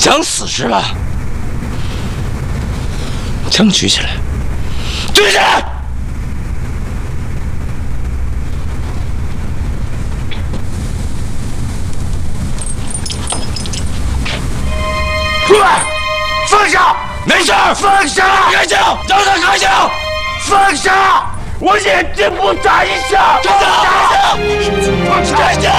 想死是吧？枪举起来，举起来！出来！放下！没事，放下！开枪！让他开枪！放下！我眼睛不眨一下！放下！放下！开枪！